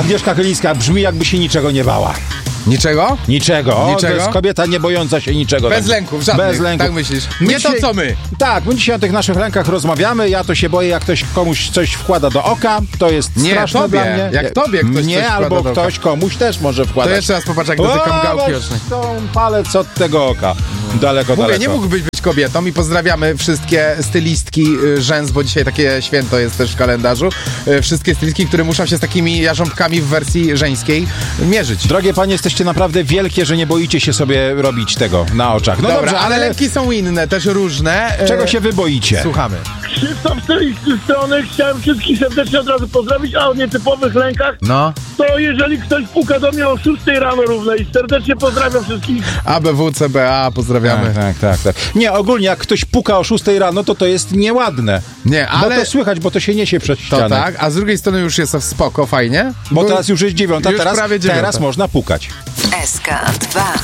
Agnieszka Chylińska brzmi, jakby się niczego nie bała. Niczego? Niczego. To jest kobieta nie bojąca się niczego. Bez lęków, żadnych. Bez lęków. Tak myślisz? Nie to, co my. Tak, my dzisiaj o tych naszych lękach rozmawiamy. Ja to się boję, jak ktoś komuś coś wkłada do oka. To jest straszne dla mnie. Jak tobie ktoś nie, coś albo do ktoś komuś też może wkładać. To jeszcze raz popatrz, jak dotykam gałki ocznej. Palec od tego oka. Daleko. Nie mógłbyś być kobietą i pozdrawiamy wszystkie stylistki rzęs, bo dzisiaj takie święto jest też w kalendarzu. Wszystkie stylistki, które muszą się z takimi jarząbkami w wersji żeńskiej mierzyć. Drogie panie, jesteście naprawdę wielkie, że nie boicie się sobie robić tego na oczach. No dobra, dobrze, ale lęki są inne, też różne. Czego się wy boicie? Słuchamy. Krzysztof z tej strony, chciałem wszystkich serdecznie od razu pozdrowić, a o nietypowych lękach, to jeżeli ktoś puka do mnie o 6 rano równej, serdecznie pozdrawiam wszystkich. ABW, CBA, pozdrawiamy. Tak. Nie, ogólnie jak ktoś puka o 6 rano, to jest nieładne. Nie, ale... Bo to słychać, bo to się niesie przez ścianę. To tak, a z drugiej strony już jest spoko, fajnie. Bo teraz już jest 9, teraz teraz można pukać. SK2